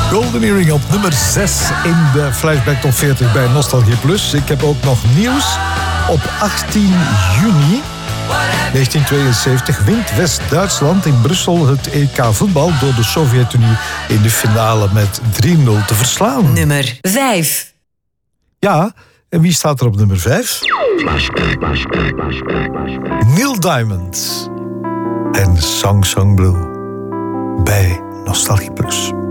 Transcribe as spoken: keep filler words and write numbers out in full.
Golden Earring op nummer zes in de Flashback Top veertig bij Nostalgie Plus. Ik heb ook nog nieuws. Op achttien juni negentien tweeënzeventig wint West-Duitsland in Brussel het E K voetbal door de Sovjet-Unie in de finale met drie nul te verslaan. Nummer vijf. Ja, en wie staat er op nummer vijf? Neil Diamond en Song Song Blue bij Nostalgie Plus.